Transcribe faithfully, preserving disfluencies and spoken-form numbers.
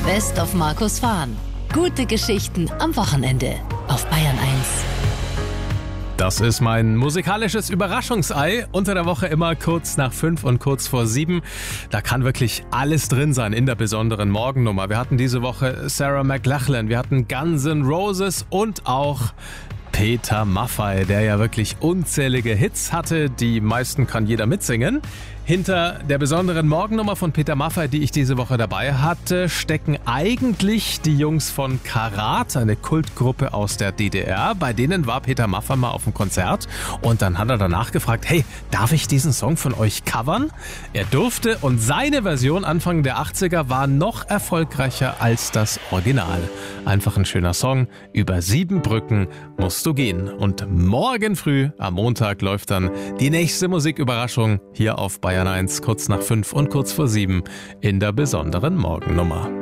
Best of Markus Fahn. Gute Geschichten am Wochenende auf Bayern eins. Das ist mein musikalisches Überraschungsei. Unter der Woche immer kurz nach fünf und kurz vor sieben. Da kann wirklich alles drin sein in der besonderen Morgennummer. Wir hatten diese Woche Sarah McLachlan, wir hatten Guns N' Roses und auch Peter Maffay, der ja wirklich unzählige Hits hatte. Die meisten kann jeder mitsingen. Hinter der besonderen Morgennummer von Peter Maffay, die ich diese Woche dabei hatte, stecken eigentlich die Jungs von Karat, eine Kultgruppe aus der D D R. Bei denen war Peter Maffay mal auf dem Konzert und dann hat er danach gefragt, hey, darf ich diesen Song von euch covern? Er durfte und seine Version Anfang der achtziger war noch erfolgreicher als das Original. Einfach ein schöner Song. Über sieben Brücken musst du gehen. Und morgen früh, am Montag, läuft dann die nächste Musiküberraschung hier auf Bayern eins, kurz nach fünf und kurz vor sieben in der besonderen Morgennummer.